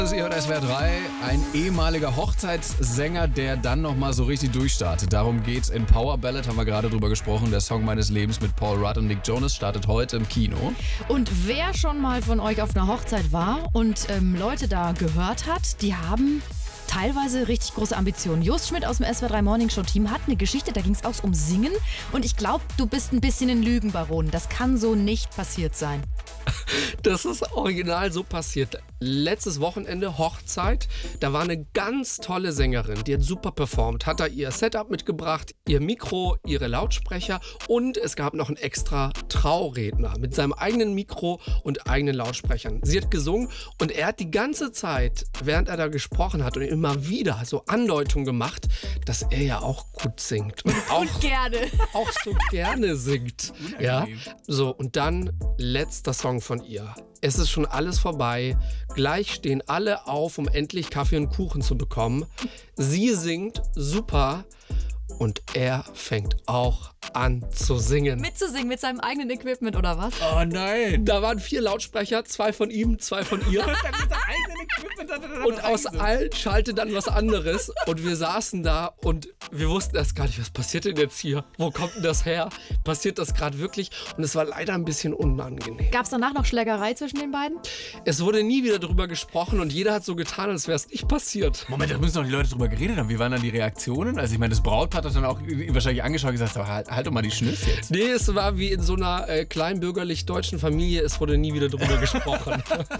Ihr hört SWR 3, ein ehemaliger Hochzeitssänger, der dann nochmal so richtig durchstartet. Darum geht's in Power Ballad, haben wir gerade drüber gesprochen. Der Song meines Lebens mit Paul Rudd und Nick Jonas startet heute im Kino. Und wer schon mal von euch auf einer Hochzeit war und Leute da gehört hat, die haben teilweise richtig große Ambitionen. Jost Schmidt aus dem SWR 3 Morning Show Team hat eine Geschichte, da ging es auch um Singen. Und ich glaube, du bist ein bisschen ein Lügenbaron. Das kann so nicht passiert sein. Das ist original so passiert. Letztes Wochenende Hochzeit, da war eine ganz tolle Sängerin, die hat super performt, hat da ihr Setup mitgebracht, ihr Mikro, ihre Lautsprecher und es gab noch einen extra Trauredner mit seinem eigenen Mikro und eigenen Lautsprechern. Sie hat gesungen und er hat die ganze Zeit, während er da gesprochen hat und immer wieder so Andeutungen gemacht, dass er ja auch gut singt. Und auch so gerne singt. Ja, so und dann letzter Song von ihr. Es ist schon alles vorbei. Gleich stehen alle auf, um endlich Kaffee und Kuchen zu bekommen. Sie singt super und er fängt auch an zu singen. Mitzusingen mit seinem eigenen Equipment oder was? Oh nein! Da waren 4 Lautsprecher, 2 von ihm, 2 von ihr. Und aus allen schallte dann was anderes. Und wir saßen da und wir wussten erst gar nicht, was passiert denn jetzt hier? Wo kommt denn das her? Passiert das gerade wirklich? Und es war leider ein bisschen unangenehm. Gab es danach noch Schlägerei zwischen den beiden? Es wurde nie wieder drüber gesprochen und jeder hat so getan, als wäre es nicht passiert. Moment, da müssen doch die Leute drüber geredet haben. Wie waren dann die Reaktionen? Also ich meine, das Brautpaar hat dann auch wahrscheinlich angeschaut und gesagt, halt doch mal die Schnüsse jetzt. Nee, es war wie in so einer kleinbürgerlich-deutschen Familie. Es wurde nie wieder drüber gesprochen.